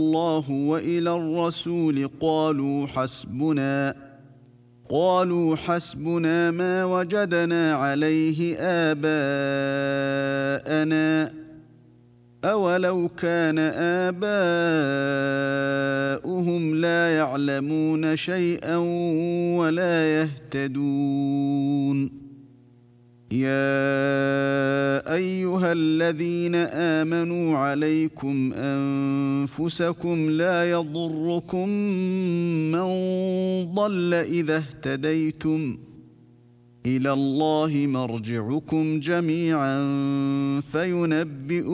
الله وإلى الرسول قالوا حسبنا ما وجدنا عليه آباءنا أولو كان آباؤهم لا يعلمون شيئا ولا يهتدون يا أيها الذين آمنوا عليكم أنفسكم لا يضركم من ضل إذا اهتديتم إلى الله مرجعكم جميعا فينبئكم